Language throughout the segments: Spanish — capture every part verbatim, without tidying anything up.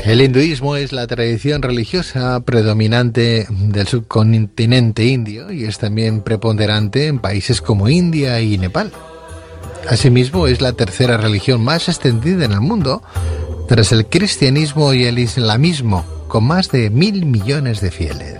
El hinduismo es la tradición religiosa predominante del subcontinente indio y es también preponderante en países como India y Nepal. Asimismo, es la tercera religión más extendida en el mundo, tras el cristianismo y el islamismo, con más de mil millones de fieles.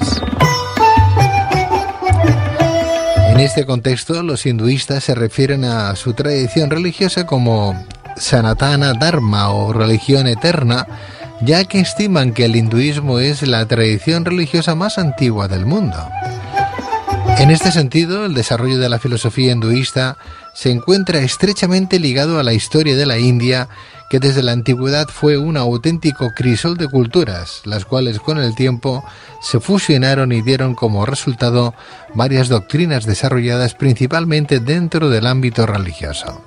En este contexto, los hinduistas se refieren a su tradición religiosa como Sanatana Dharma o religión eterna, ya que estiman que el hinduismo es la tradición religiosa más antigua del mundo. En este sentido, el desarrollo de la filosofía hinduista se encuentra estrechamente ligado a la historia de la India, que desde la antigüedad fue un auténtico crisol de culturas, las cuales con el tiempo se fusionaron y dieron como resultado varias doctrinas desarrolladas principalmente dentro del ámbito religioso.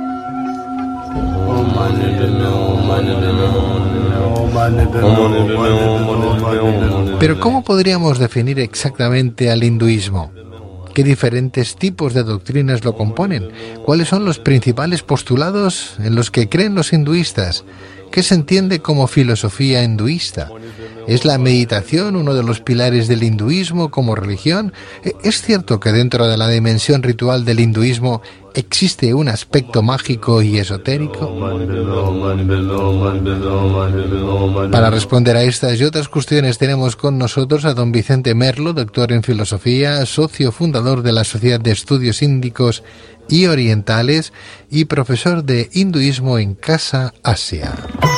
Pero ¿cómo podríamos definir exactamente al hinduismo? ¿Qué diferentes tipos de doctrinas lo componen? ¿Cuáles son los principales postulados en los que creen los hinduistas? ¿Qué se entiende como filosofía hinduista? ¿Es la meditación uno de los pilares del hinduismo como religión? ¿Es cierto que dentro de la dimensión ritual del hinduismo existe un aspecto mágico y esotérico? Para responder a estas y otras cuestiones tenemos con nosotros a don Vicente Merlo, doctor en filosofía, socio fundador de la Sociedad de Estudios Índicos y Orientales y profesor de hinduismo en Casa Asia.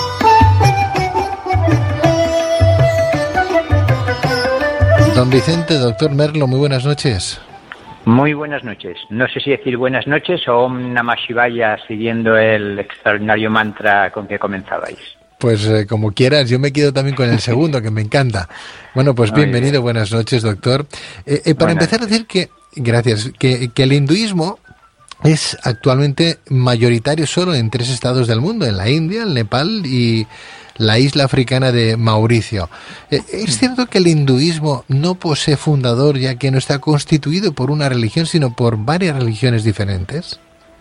Don Vicente, doctor Merlo, muy buenas noches. Muy buenas noches. No sé si decir buenas noches o Om Namah Shivaya siguiendo el extraordinario mantra con que comenzabais. Pues eh, como quieras, yo me quedo también con el segundo, que me encanta. Bueno, pues bienvenido, buenas noches, doctor. Eh, eh, para buenas empezar a decir que, gracias, que, que el hinduismo es actualmente mayoritario solo en tres estados del mundo, en la India, el Nepal y la isla africana de Mauricio. ¿Es cierto que el hinduismo no posee fundador, ya que no está constituido por una religión, sino por varias religiones diferentes?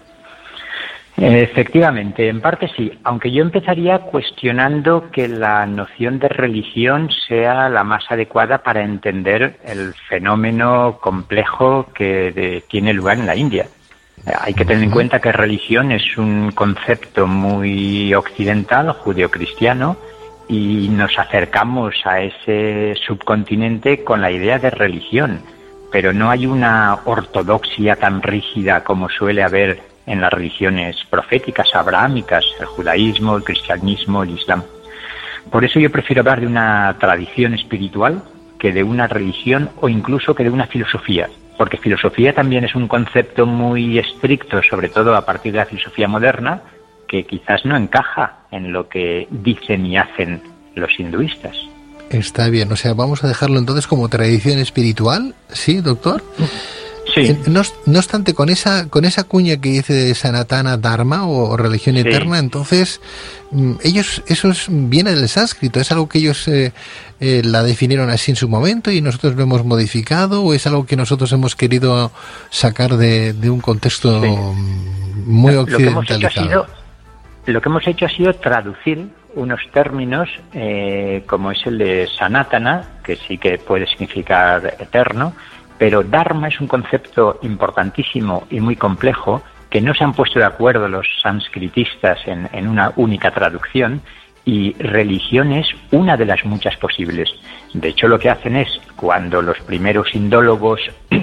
Efectivamente, en parte sí, aunque yo empezaría cuestionando que la noción de religión sea la más adecuada para entender el fenómeno complejo que de, tiene lugar en la India. Hay que tener en cuenta que religión es un concepto muy occidental, judeocristiano, y nos acercamos a ese subcontinente con la idea de religión, pero no hay una ortodoxia tan rígida como suele haber en las religiones proféticas abrahámicas, el judaísmo, el cristianismo, el islam. Por eso yo prefiero hablar de una tradición espiritual que de una religión o incluso que de una filosofía. Porque filosofía también es un concepto muy estricto, sobre todo a partir de la filosofía moderna, que quizás no encaja en lo que dicen y hacen los hinduistas. Está bien, o sea, vamos a dejarlo entonces como tradición espiritual, ¿sí, doctor? Sí. No, no obstante, con esa con esa cuña que dice de Sanatana Dharma o religión sí. eterna, entonces ellos eso es, viene del sánscrito, es algo que ellos eh, eh, la definieron así en su momento y nosotros lo hemos modificado, o es algo que nosotros hemos querido sacar de, de un contexto sí. muy lo, occidentalizado. Lo que, hemos hecho ha sido, lo que hemos hecho ha sido traducir unos términos eh, como es el de Sanatana, que sí que puede significar eterno, pero Dharma es un concepto importantísimo y muy complejo que no se han puesto de acuerdo los sánscritistas en, en una única traducción, y religión es una de las muchas posibles. De hecho, lo que hacen es, cuando los primeros indólogos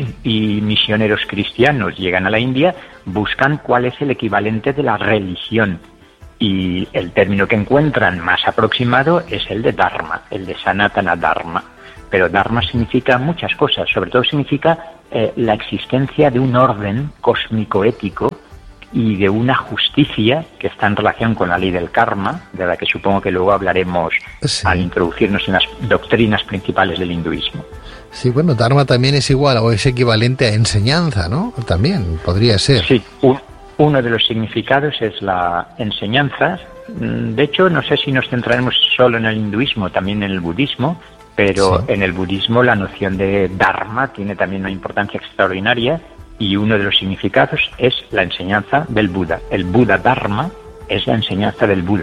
y misioneros cristianos llegan a la India, buscan cuál es el equivalente de la religión. Y el término que encuentran más aproximado es el de Dharma, el de Sanatana Dharma. Pero Dharma significa muchas cosas, sobre todo significa eh, la existencia de un orden cósmico-ético y de una justicia que está en relación con la ley del karma, de la que supongo que luego hablaremos sí. al introducirnos en las doctrinas principales del hinduismo. Sí, bueno, Dharma también es igual o es equivalente a enseñanza, ¿no? También podría ser. Sí, un, uno de los significados es la enseñanza. De hecho, no sé si nos centraremos solo en el hinduismo, también en el budismo, pero sí. en el budismo la noción de Dharma tiene también una importancia extraordinaria y uno de los significados es la enseñanza del Buda. El Buda Dharma es la enseñanza del Buda.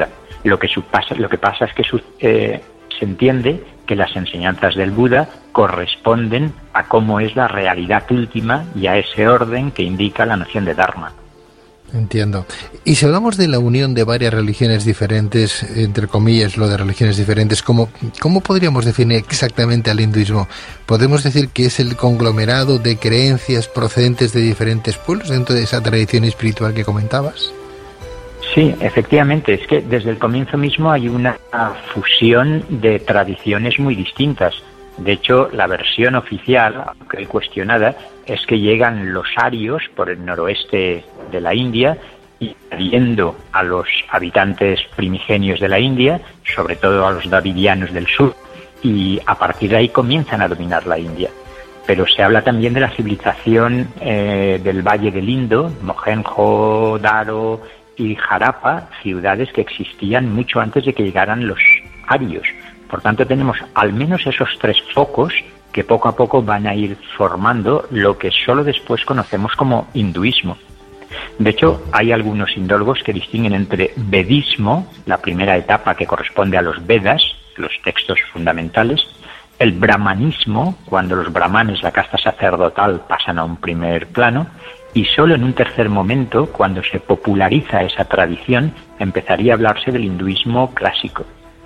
Lo que, pasa, lo que pasa es que su, eh, se entiende que las enseñanzas del Buda corresponden a cómo es la realidad última y a ese orden que indica la noción de Dharma. Entiendo. Y si hablamos de la unión de varias religiones diferentes, entre comillas, lo de religiones diferentes, ¿cómo, cómo podríamos definir exactamente al hinduismo? ¿Podemos decir que es el conglomerado de creencias procedentes de diferentes pueblos dentro de esa tradición espiritual que comentabas? Sí, efectivamente. Es que desde el comienzo mismo hay una fusión de tradiciones muy distintas. De hecho, la versión oficial, aunque cuestionada, es que llegan los arios por el noroeste de la India, invadiendo a los habitantes primigenios de la India, sobre todo a los dravidianos del sur, y a partir de ahí comienzan a dominar la India. Pero se habla también de la civilización eh, del Valle del Indo, Mohenjo-Daro y Harappa, ciudades que existían mucho antes de que llegaran los arios. Por tanto, tenemos al menos esos tres focos que poco a poco van a ir formando lo que solo después conocemos como hinduismo. De hecho, hay algunos indólogos que distinguen entre vedismo, la primera etapa que corresponde a los Vedas, los textos fundamentales, el brahmanismo, cuando los brahmanes, la casta sacerdotal, pasan a un primer plano, y solo en un tercer momento, cuando se populariza esa tradición, empezaría a hablarse del hinduismo clásico.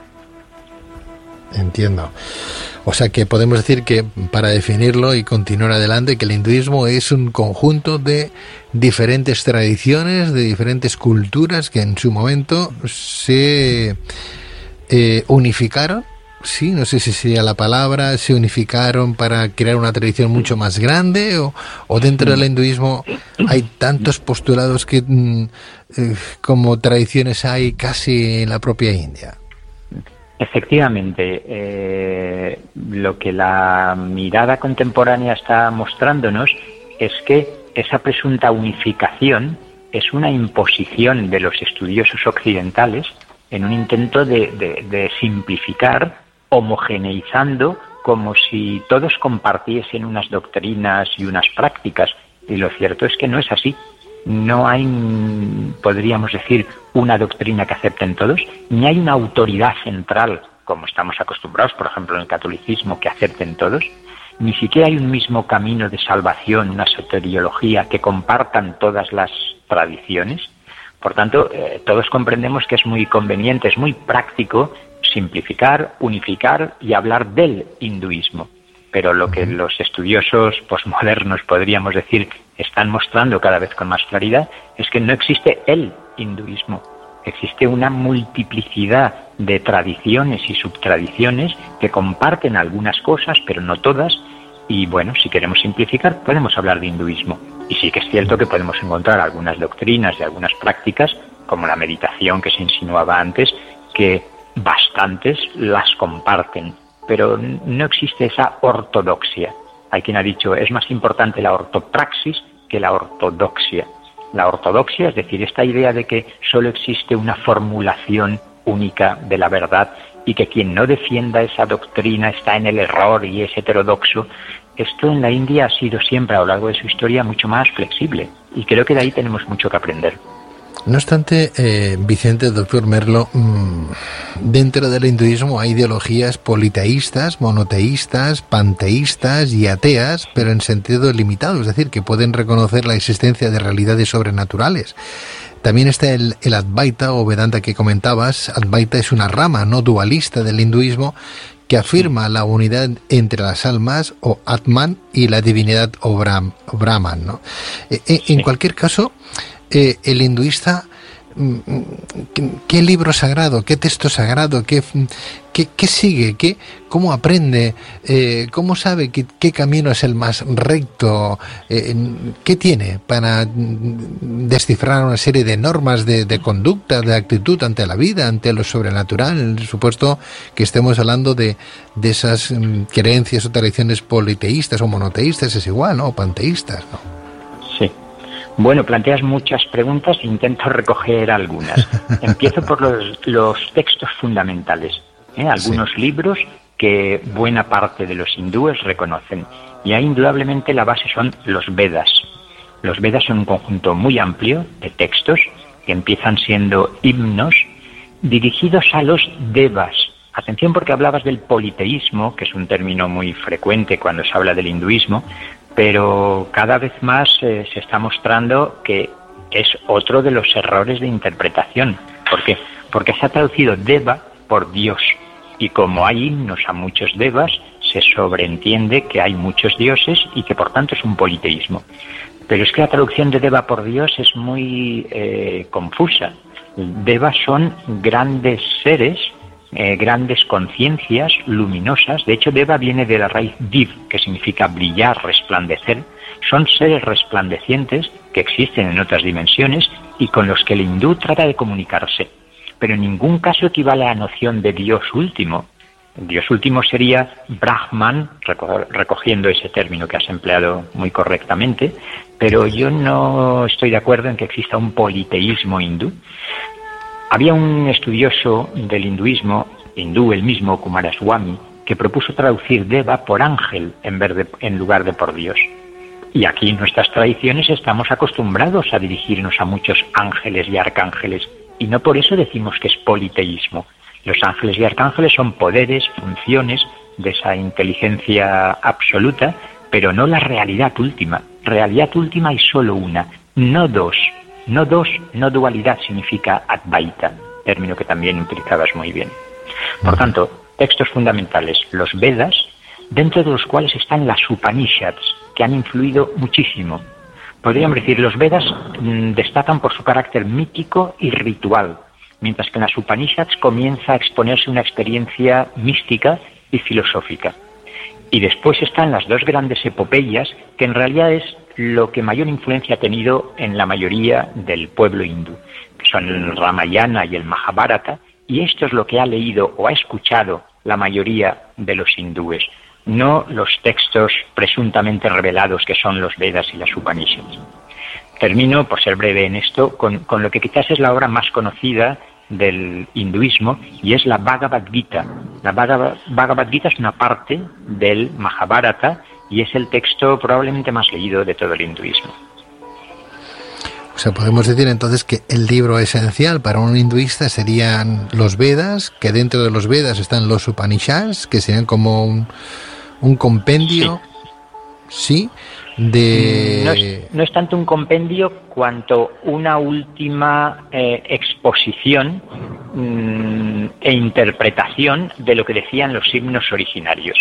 Entiendo. O sea que podemos decir que, para definirlo y continuar adelante, que el hinduismo es un conjunto de diferentes tradiciones, de diferentes culturas que en su momento se eh, unificaron, sí, no sé si sería la palabra, se unificaron para crear una tradición mucho más grande, o, o dentro del hinduismo hay tantos postulados que eh, como tradiciones hay casi en la propia India. Efectivamente, eh, lo que la mirada contemporánea está mostrándonos es que esa presunta unificación es una imposición de los estudiosos occidentales en un intento de, de, de simplificar, homogeneizando, como si todos compartiesen unas doctrinas y unas prácticas. Y lo cierto es que no es así. No hay, podríamos decir, una doctrina que acepten todos, ni hay una autoridad central, como estamos acostumbrados, por ejemplo, en el catolicismo, que acepten todos. Ni siquiera hay un mismo camino de salvación, una soteriología que compartan todas las tradiciones. Por tanto, eh, todos comprendemos que es muy conveniente, es muy práctico simplificar, unificar y hablar del hinduismo. Pero lo que los estudiosos posmodernos, podríamos decir, están mostrando cada vez con más claridad es que no existe el hinduismo. Existe una multiplicidad de tradiciones y subtradiciones que comparten algunas cosas, pero no todas. Y bueno, si queremos simplificar, podemos hablar de hinduismo. Y sí que es cierto que podemos encontrar algunas doctrinas y algunas prácticas, como la meditación que se insinuaba antes, que bastantes las comparten. Pero no existe esa ortodoxia. Hay quien ha dicho, es más importante la ortopraxis que la ortodoxia. La ortodoxia, es decir, esta idea de que solo existe una formulación única de la verdad y que quien no defienda esa doctrina está en el error y es heterodoxo, esto en la India ha sido siempre a lo largo de su historia mucho más flexible y creo que de ahí tenemos mucho que aprender. No obstante, eh, Vicente, doctor Merlo, mmm, dentro del hinduismo hay ideologías politeístas, monoteístas, panteístas y ateas, pero en sentido limitado, es decir, que pueden reconocer la existencia de realidades sobrenaturales. También está el, el Advaita o Vedanta que comentabas. Advaita es una rama no dualista del hinduismo que afirma la unidad entre las almas o Atman y la divinidad o, Brahm, o Brahman, ¿no? Eh, eh, en cualquier caso, Eh, el hinduista, ¿qué, qué libro sagrado, qué texto sagrado, qué, qué, qué sigue, qué, cómo aprende, eh, cómo sabe qué, qué camino es el más recto, eh, qué tiene para descifrar una serie de normas de, de conducta, de actitud ante la vida, ante lo sobrenatural, supuesto que estemos hablando de, de esas um, creencias o tradiciones politeístas o monoteístas, es igual, ¿no? O panteístas, ¿no? Sí. Bueno, planteas muchas preguntas e intento recoger algunas. Empiezo por los, los textos fundamentales, ¿eh? Algunos sí. libros que buena parte de los hindúes reconocen. Y ahí indudablemente la base son los Vedas. Los Vedas son un conjunto muy amplio de textos que empiezan siendo himnos dirigidos a los devas. Atención, porque hablabas del politeísmo, que es un término muy frecuente cuando se habla del hinduismo, pero cada vez más eh, se está mostrando que es otro de los errores de interpretación. ¿Por qué? Porque se ha traducido deva por Dios, y como hay himnos a muchos devas, se sobreentiende que hay muchos dioses y que por tanto es un politeísmo. Pero es que la traducción de deva por Dios es muy eh, confusa. Devas son grandes seres, eh, grandes conciencias luminosas. De hecho, deva viene de la raíz div, que significa brillar, resplandecer. Son seres resplandecientes que existen en otras dimensiones y con los que el hindú trata de comunicarse. Pero en ningún caso equivale a la noción de Dios último. Dios último sería Brahman, recogiendo ese término que has empleado muy correctamente, pero yo no estoy de acuerdo en que exista un politeísmo hindú. Había un estudioso del hinduismo, hindú el mismo, Kumaraswamy, que propuso traducir deva por ángel en, vez de, en lugar de por Dios. Y aquí en nuestras tradiciones estamos acostumbrados a dirigirnos a muchos ángeles y arcángeles, y no por eso decimos que es politeísmo. Los ángeles y arcángeles son poderes, funciones de esa inteligencia absoluta, pero no la realidad última. Realidad última hay solo una, no dos. No dos, no dualidad significa Advaita, término que también utilizabas muy bien. Por tanto, textos fundamentales, los Vedas, dentro de los cuales están las Upanishads, que han influido muchísimo. Podríamos decir, los Vedas mmm, destacan por su carácter mítico y ritual, mientras que en las Upanishads comienza a exponerse una experiencia mística y filosófica. Y después están las dos grandes epopeyas, que en realidad es lo que mayor influencia ha tenido en la mayoría del pueblo hindú, que son el Ramayana y el Mahabharata, y esto es lo que ha leído o ha escuchado la mayoría de los hindúes, no los textos presuntamente revelados que son los Vedas y las Upanishads. Termino, por ser breve en esto, con, con lo que quizás es la obra más conocida del hinduismo, y es la Bhagavad Gita. La Bhagavad, Bhagavad Gita es una parte del Mahabharata y es el texto probablemente más leído de todo el hinduismo. O sea, podemos decir entonces que el libro esencial para un hinduista serían los Vedas, que dentro de los Vedas están los Upanishads, que serían como un, un compendio, ¿sí? ¿sí? De... No es, no es tanto un compendio cuanto una última eh, exposición mmm, e interpretación de lo que decían los himnos originarios.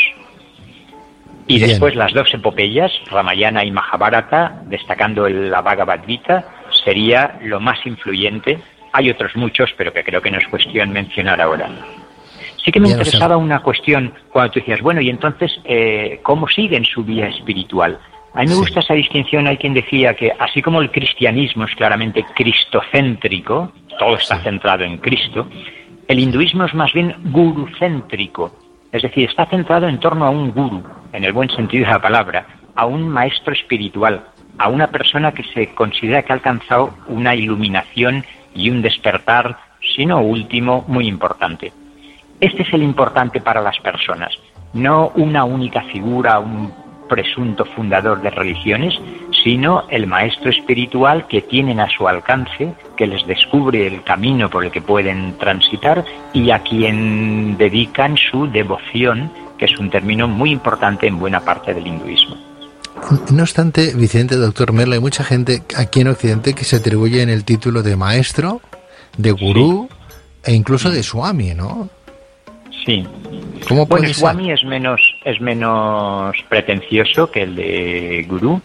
Y Bien. Después las dos epopeyas, Ramayana y Mahabharata, destacando el, la Bhagavad Gita, sería lo más influyente. Hay otros muchos, pero que creo que no es cuestión mencionar ahora. Sí que me Bien, interesaba o sea... una cuestión cuando tú decías, bueno, y entonces, eh, ¿cómo siguen su vía espiritual? A mí me gusta sí. esa distinción. Hay quien decía que así como el cristianismo es claramente cristocéntrico, todo está sí. centrado en Cristo, el hinduismo es más bien gurucéntrico, es decir, está centrado en torno a un guru, en el buen sentido de la palabra, a un maestro espiritual, a una persona que se considera que ha alcanzado una iluminación y un despertar, si no último, muy importante. Este es el importante para las personas, no una única figura, un presunto fundador de religiones, sino el maestro espiritual que tienen a su alcance, que les descubre el camino por el que pueden transitar y a quien dedican su devoción, que es un término muy importante en buena parte del hinduismo. No obstante, Vicente, doctor Merla, hay mucha gente aquí en Occidente que se atribuye en el título de maestro, de gurú sí. e incluso de swami, ¿no? Sí. ¿Cómo puede bueno, Swami ser? es menos es menos pretencioso que el de gurú,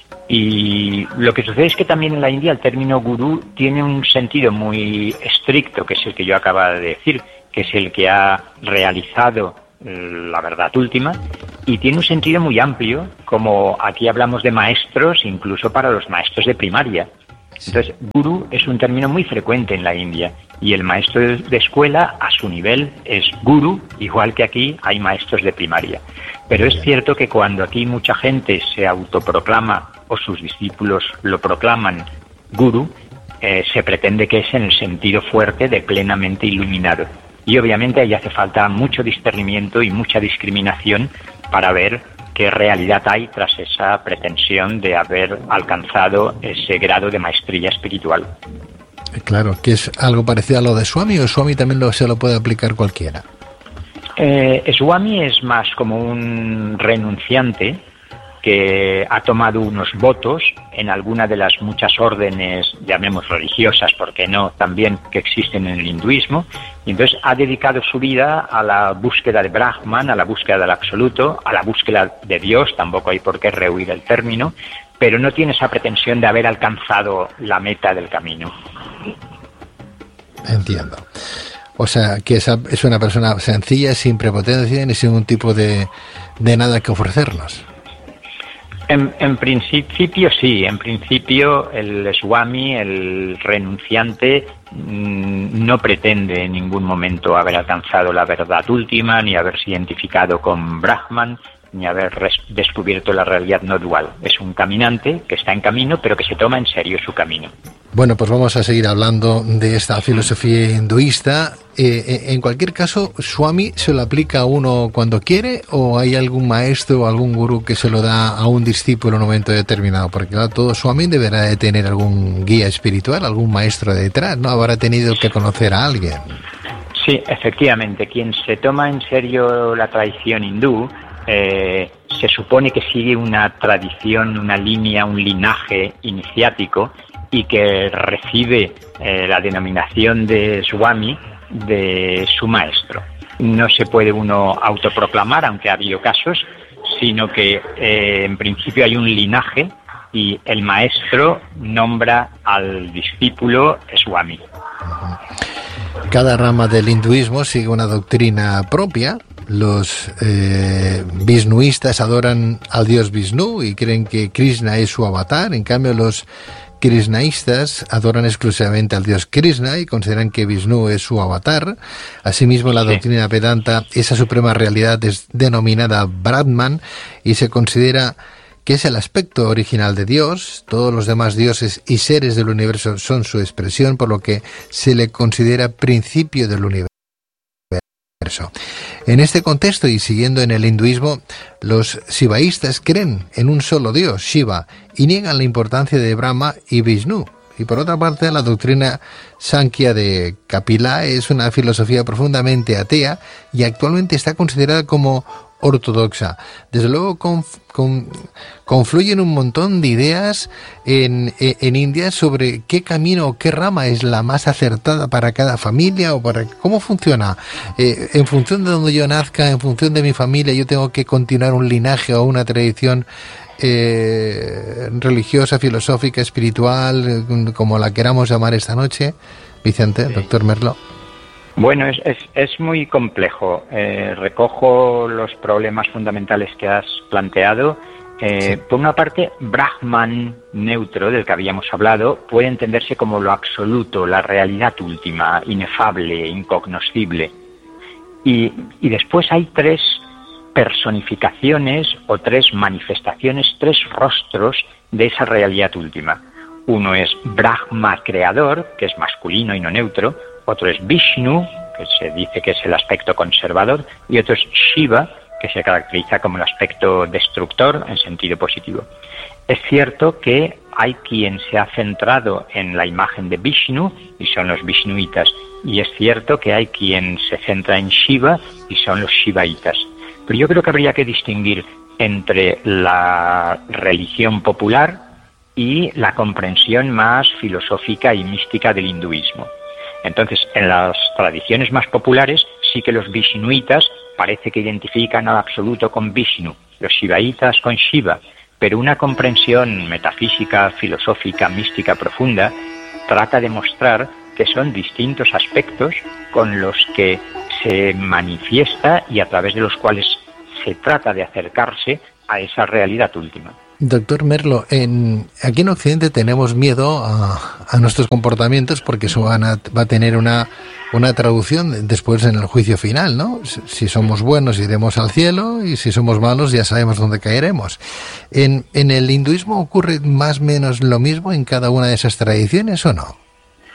y lo que sucede es que también en la India el término gurú tiene un sentido muy estricto, que es el que yo acababa de decir, que es el que ha realizado la verdad última, y tiene un sentido muy amplio, como aquí hablamos de maestros, incluso para los maestros de primaria. Entonces, gurú es un término muy frecuente en la India, y el maestro de escuela a su nivel es gurú, igual que aquí hay maestros de primaria. Pero es cierto que cuando aquí mucha gente se autoproclama o sus discípulos lo proclaman gurú, eh, se pretende que es en el sentido fuerte de plenamente iluminado. Y obviamente ahí hace falta mucho discernimiento y mucha discriminación para ver qué realidad hay tras esa pretensión de haber alcanzado ese grado de maestría espiritual. Claro, que es algo parecido a lo de Swami, o Swami también lo, se lo puede aplicar cualquiera. Eh, Swami es más como un renunciante que ha tomado unos votos en alguna de las muchas órdenes, llamemos religiosas, porque no, también que existen en el hinduismo, y entonces ha dedicado su vida a la búsqueda de Brahman, a la búsqueda del absoluto, a la búsqueda de Dios, tampoco hay por qué rehuir el término, pero no tiene esa pretensión de haber alcanzado la meta del camino. Entiendo. O sea, que esa es una persona sencilla, sin prepotencia ni sin ningún tipo de, de nada que ofrecernos. En, en principio sí, en principio el Swami, el renunciante, mmm, no pretende en ningún momento haber alcanzado la verdad última, ni haberse identificado con Brahman, ni haber res- descubierto la realidad no dual. Es un caminante que está en camino, pero que se toma en serio su camino. Bueno, pues vamos a seguir hablando de esta filosofía hinduista. Eh, en cualquier caso, ¿Swami se lo aplica a uno cuando quiere, o hay algún maestro o algún gurú que se lo da a un discípulo en un momento determinado? Porque claro, todo Swami deberá de tener algún guía espiritual, algún maestro detrás, ¿no? Habrá tenido que conocer a alguien. Sí, efectivamente. Quien se toma en serio la tradición hindú eh, se supone que sigue una tradición, una línea, un linaje iniciático, y que recibe eh, la denominación de Swami de su maestro. No se puede uno autoproclamar, aunque ha habido casos, sino que eh, en principio hay un linaje y el maestro nombra al discípulo Swami. Cada rama del hinduismo sigue una doctrina propia. Los eh, vishnuistas adoran al dios Vishnu y creen que Krishna es su avatar. En cambio, los krishnaístas adoran exclusivamente al dios Krishna y consideran que Vishnu es su avatar. Asimismo, la Sí. doctrina Vedanta, esa suprema realidad es denominada Brahman y se considera que es el aspecto original de Dios. Todos los demás dioses y seres del universo son su expresión, por lo que se le considera principio del universo. En este contexto, y siguiendo en el hinduismo, los shivaístas creen en un solo dios, Shiva, y niegan la importancia de Brahma y Vishnu. Y por otra parte, la doctrina Sankhya de Kapila es una filosofía profundamente atea y actualmente está considerada como ortodoxa. Desde luego conf, con, confluyen un montón de ideas en, en, en India sobre qué camino o qué rama es la más acertada para cada familia, o para cómo funciona. Eh, en función de donde yo nazca, en función de mi familia, yo tengo que continuar un linaje o una tradición eh, religiosa, filosófica, espiritual, como la queramos llamar esta noche. Vicente, sí. Doctor Merlo. Bueno, es, es, es muy complejo. Eh, recojo los problemas fundamentales que has planteado. Eh, sí. Por una parte, Brahman neutro, del que habíamos hablado, puede entenderse como lo absoluto, la realidad última, inefable, incognoscible. Y, y después hay tres personificaciones o tres manifestaciones, tres rostros de esa realidad última. Uno es Brahma creador, que es masculino y no neutro. Otro es Vishnu, que se dice que es el aspecto conservador, y otro es Shiva, que se caracteriza como el aspecto destructor en sentido positivo. Es cierto que hay quien se ha centrado en la imagen de Vishnu y son los vishnuitas, y es cierto que hay quien se centra en Shiva y son los shivaitas. Pero yo creo que habría que distinguir entre la religión popular y la comprensión más filosófica y mística del hinduismo. Entonces, en las tradiciones más populares, sí que los vishnuitas parece que identifican al absoluto con Vishnu, los shivaitas con Shiva, pero una comprensión metafísica, filosófica, mística profunda trata de mostrar que son distintos aspectos con los que se manifiesta y a través de los cuales se trata de acercarse a esa realidad última. Doctor Merlo, en, aquí en Occidente tenemos miedo a, a nuestros comportamientos porque eso van a, va a tener una, una traducción después en el juicio final, ¿no? Si somos buenos iremos al cielo y si somos malos ya sabemos dónde caeremos. ¿En, en el hinduismo ocurre más o menos lo mismo en cada una de esas tradiciones o no?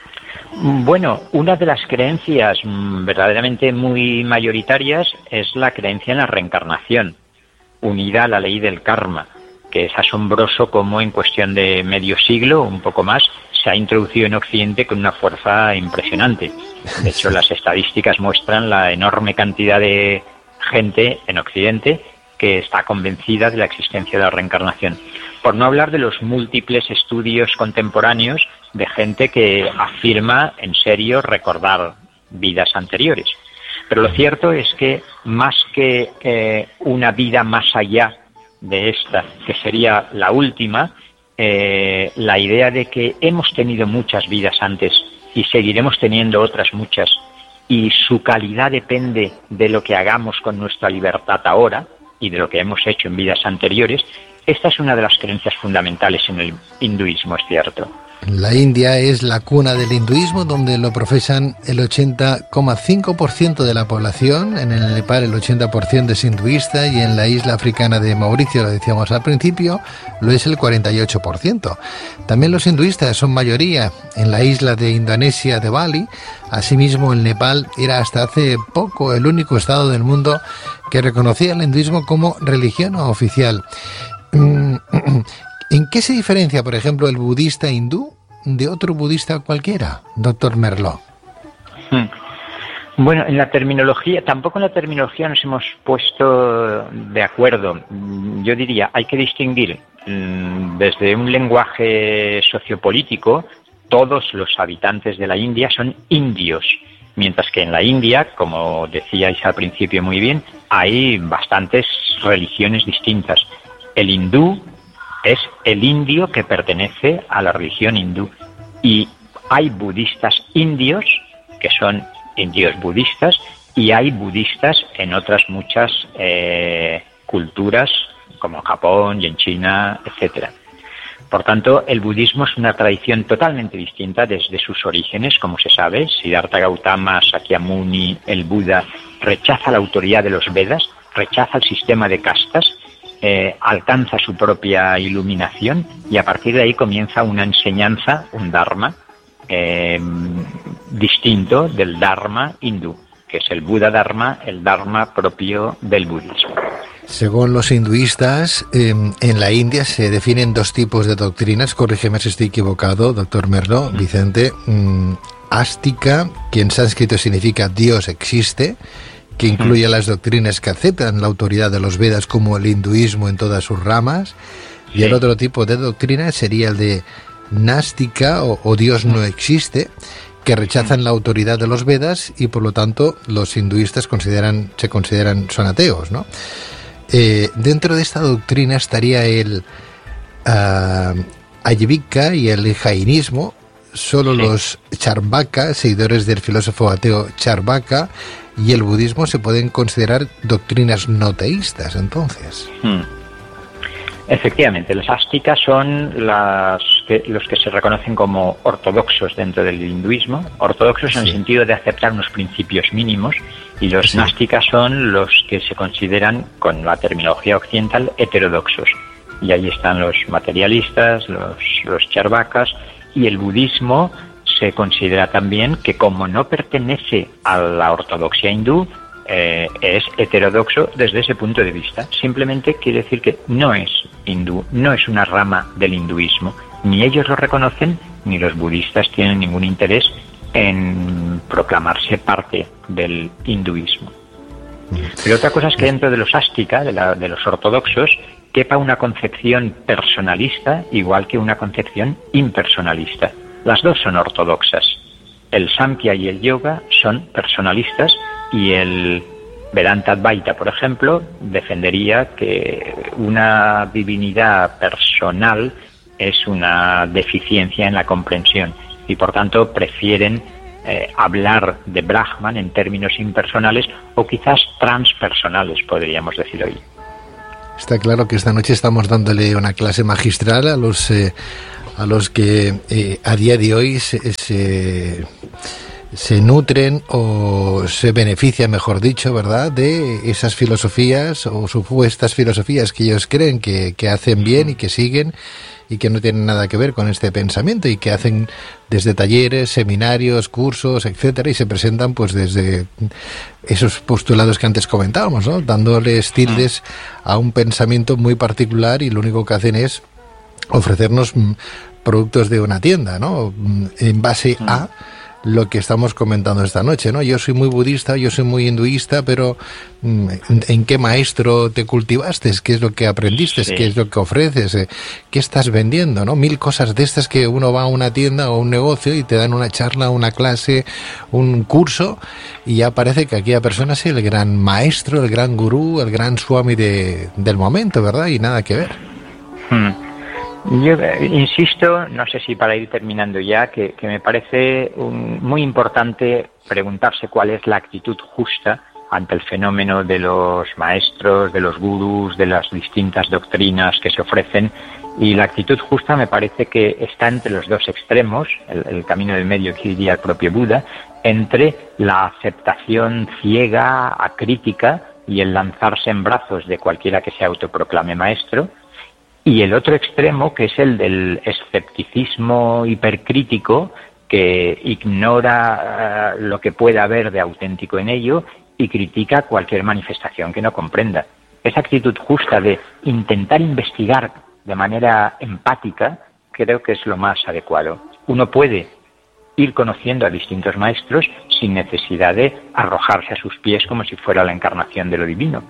Bueno, una de las creencias verdaderamente muy mayoritarias es la creencia en la reencarnación, unida a la ley del karma, que es asombroso cómo en cuestión de medio siglo, un poco más, se ha introducido en Occidente con una fuerza impresionante. De hecho, las estadísticas muestran la enorme cantidad de gente en Occidente que está convencida de la existencia de la reencarnación. Por no hablar de los múltiples estudios contemporáneos de gente que afirma en serio recordar vidas anteriores. Pero lo cierto es que más que eh, una vida más allá de esta, que sería la última, eh, la idea de que hemos tenido muchas vidas antes y seguiremos teniendo otras muchas, y su calidad depende de lo que hagamos con nuestra libertad ahora y de lo que hemos hecho en vidas anteriores, esta es una de las creencias fundamentales en el hinduismo, es cierto. La India es la cuna del hinduismo, donde lo profesan el ochenta coma cinco por ciento de la población. En el Nepal el ochenta por ciento es hinduista, y en la isla africana de Mauricio, lo decíamos al principio, lo es el cuarenta y ocho por ciento. También los hinduistas son mayoría en la isla de Indonesia de Bali. Asimismo, el Nepal era hasta hace poco el único estado del mundo que reconocía el hinduismo como religión oficial. ¿En qué se diferencia, por ejemplo, el budista hindú de otro budista cualquiera, doctor Merlo? Bueno, en la terminología, tampoco en la terminología nos hemos puesto de acuerdo. Yo diría, hay que distinguir desde un lenguaje sociopolítico. Todos los habitantes de la India son indios, mientras que en la India, como decíais al principio muy bien, hay bastantes religiones distintas. El hindú es el indio que pertenece a la religión hindú, y hay budistas indios que son indios budistas, y hay budistas en otras muchas eh, culturas como en Japón y en China, etcétera. Por tanto, el budismo es una tradición totalmente distinta desde sus orígenes, como se sabe. Siddhartha Gautama, Sakyamuni, el Buda, rechaza la autoridad de los Vedas, rechaza el sistema de castas, Eh, alcanza su propia iluminación, y a partir de ahí comienza una enseñanza, un dharma eh, distinto del dharma hindú, que es el Buda Dharma, el dharma propio del budismo. Según los hinduistas, eh, en la India se definen dos tipos de doctrinas. Corrígeme si estoy equivocado, doctor Merlo, Vicente. Mm, ástica, que en sánscrito significa Dios existe, que incluye las doctrinas que aceptan la autoridad de los Vedas, como el hinduismo en todas sus ramas, y el otro tipo de doctrina sería el de nástica, o, o Dios no existe, que rechazan la autoridad de los Vedas, y por lo tanto los hinduistas consideran, se consideran son ateos, ¿no? Eh, dentro de esta doctrina estaría el uh, Ayurveda y el jainismo. Solo sí. Los Charvaka, seguidores del filósofo ateo Charvaka, y el budismo se pueden considerar doctrinas no teístas, entonces. Hmm. Efectivamente, los ásticas son las que, los que se reconocen como ortodoxos dentro del hinduismo, ortodoxos sí. en el sentido de aceptar unos principios mínimos, y los sí. násticas son los que se consideran, con la terminología occidental, heterodoxos. Y ahí están los materialistas, los, los charvakas, y el budismo se considera también que, como no pertenece a la ortodoxia hindú, eh, es heterodoxo desde ese punto de vista. Simplemente quiere decir que no es hindú, no es una rama del hinduismo. Ni ellos lo reconocen, ni los budistas tienen ningún interés en proclamarse parte del hinduismo. Pero otra cosa es que dentro de los ástica, de, la, de los ortodoxos, quepa una concepción personalista igual que una concepción impersonalista. Las dos son ortodoxas. El Samkhya y el Yoga son personalistas, y el Vedanta Advaita, por ejemplo, defendería que una divinidad personal es una deficiencia en la comprensión, y por tanto prefieren eh, hablar de Brahman en términos impersonales, o quizás transpersonales, podríamos decir hoy. Está claro que esta noche estamos dándole una clase magistral a los eh, a los que eh, a día de hoy se, se, se nutren o se benefician, mejor dicho, ¿verdad?, de esas filosofías o supuestas filosofías que ellos creen que, que hacen bien y que siguen, y que no tienen nada que ver con este pensamiento, y que hacen desde talleres, seminarios, cursos, etcétera, y se presentan pues desde esos postulados que antes comentábamos, ¿no?, dándoles tildes a un pensamiento muy particular, y lo único que hacen es ofrecernos productos de una tienda, ¿no? En base a lo que estamos comentando esta noche, ¿no? Yo soy muy budista, yo soy muy hinduista, pero ¿en qué maestro te cultivaste? ¿Qué es lo que aprendiste? Sí. ¿Qué es lo que ofreces? ¿Qué estás vendiendo? ¿No? Mil cosas de estas que uno va a una tienda o a un negocio y te dan una charla, una clase, un curso, y ya parece que aquella persona es el gran maestro, el gran gurú, el gran swami de, del momento, ¿verdad? Y nada que ver. Hmm. Yo eh, insisto, no sé si para ir terminando ya, que, que me parece un, muy importante preguntarse cuál es la actitud justa ante el fenómeno de los maestros, de los gurús, de las distintas doctrinas que se ofrecen. Y la actitud justa me parece que está entre los dos extremos, el, el camino del medio que diría el propio Buda, entre la aceptación ciega, acrítica y el lanzarse en brazos de cualquiera que se autoproclame maestro, y el otro extremo, que es el del escepticismo hipercrítico, que ignora uh, lo que pueda haber de auténtico en ello y critica cualquier manifestación que no comprenda. Esa actitud justa de intentar investigar de manera empática creo que es lo más adecuado. Uno puede ir conociendo a distintos maestros sin necesidad de arrojarse a sus pies como si fuera la encarnación de lo divino.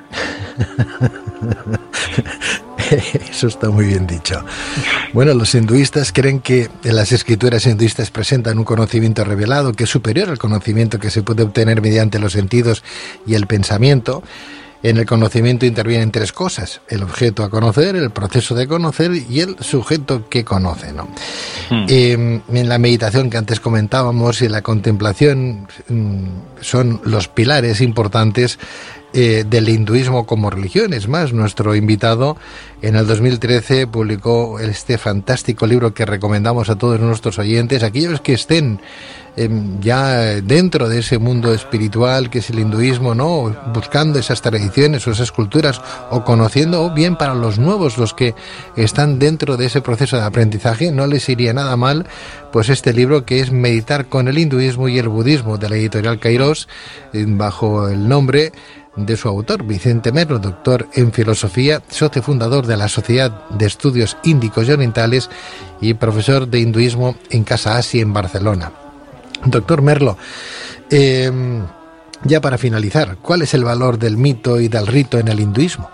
Eso está muy bien dicho. Bueno, los hinduistas creen que las escrituras hinduistas presentan un conocimiento revelado que es superior al conocimiento que se puede obtener mediante los sentidos y el pensamiento. En el conocimiento intervienen tres cosas: el objeto a conocer, el proceso de conocer y el sujeto que conoce, ¿no? Hmm. Eh, en la meditación que antes comentábamos y la contemplación mm, son los pilares importantes eh, del hinduismo como religión. Es más, nuestro invitado en el dos mil trece publicó este fantástico libro que recomendamos a todos nuestros oyentes, aquellos que estén eh, ya dentro de ese mundo espiritual que es el hinduismo, ¿no? Buscando esas tradiciones o esas culturas o conociendo, o bien para los nuevos, los que están dentro de ese proceso de aprendizaje, no les iría nada mal pues este libro, que es Meditar con el hinduismo y el budismo, de la editorial Kairos, bajo el nombre de su autor, Vicente Merlo, doctor en filosofía, socio fundador de la Sociedad de Estudios Índicos y Orientales y profesor de hinduismo en Casa Asia en Barcelona. Doctor Merlo, eh, ya para finalizar, ¿cuál es el valor del mito y del rito en el hinduismo?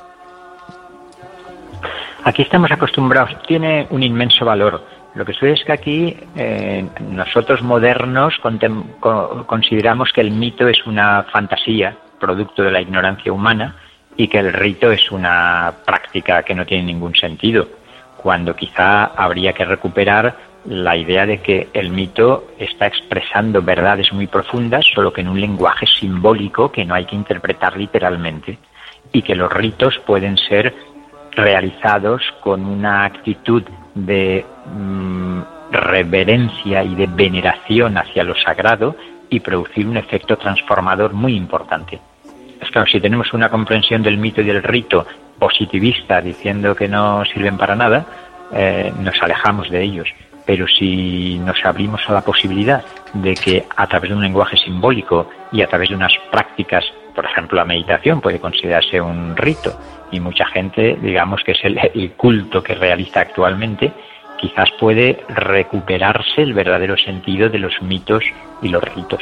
Aquí estamos acostumbrados, tiene un inmenso valor. Lo que sucede es que aquí eh, nosotros modernos contem- co- consideramos que el mito es una fantasía, producto de la ignorancia humana, y que el rito es una práctica que no tiene ningún sentido, cuando quizá habría que recuperar la idea de que el mito está expresando verdades muy profundas, solo que en un lenguaje simbólico que no hay que interpretar literalmente, y que los ritos pueden ser realizados con una actitud de mmm, reverencia y de veneración hacia lo sagrado y producir un efecto transformador muy importante. Es claro, si tenemos una comprensión del mito y del rito positivista, diciendo que no sirven para nada, eh, nos alejamos de ellos. Pero si nos abrimos a la posibilidad de que a través de un lenguaje simbólico y a través de unas prácticas, por ejemplo la meditación puede considerarse un rito, y mucha gente, digamos que es el, el culto que realiza actualmente, quizás puede recuperarse el verdadero sentido de los mitos y los ritos.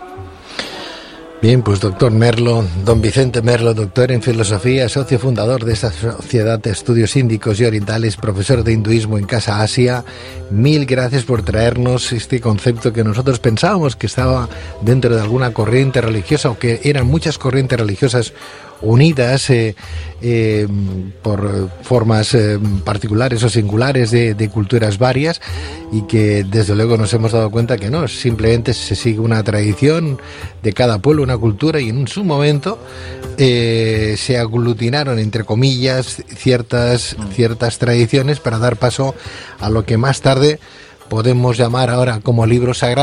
Bien, pues doctor Merlo, don Vicente Merlo, doctor en filosofía, socio fundador de esta Sociedad de Estudios Índicos y Orientales, profesor de hinduismo en Casa Asia, mil gracias por traernos este concepto que nosotros pensábamos que estaba dentro de alguna corriente religiosa, o que eran muchas corrientes religiosas unidas eh, eh, por formas eh, particulares o singulares de, de culturas varias, y que desde luego nos hemos dado cuenta que no, simplemente se sigue una tradición de cada pueblo, una cultura, y en su momento eh, se aglutinaron entre comillas ciertas, ciertas tradiciones para dar paso a lo que más tarde podemos llamar ahora como libro sagrado,